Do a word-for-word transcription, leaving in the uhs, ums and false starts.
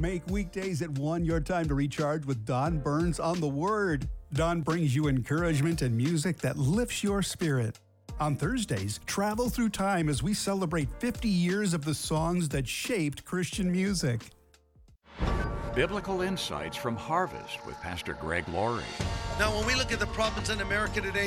Make weekdays at one your time to recharge with Don Burns on the Word. Don brings you encouragement and music that lifts your spirit. On Thursdays, travel through time as we celebrate fifty years of the songs that shaped Christian music. Biblical Insights from Harvest with Pastor Greg Laurie. Now, when we look at the problems in America today,